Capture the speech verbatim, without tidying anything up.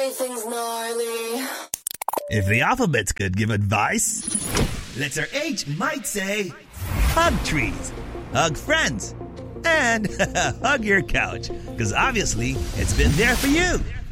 Everything's gnarly. If the alphabets could give advice, letter H might say, hug trees, hug friends, and hug your couch, because obviously it's been there for you.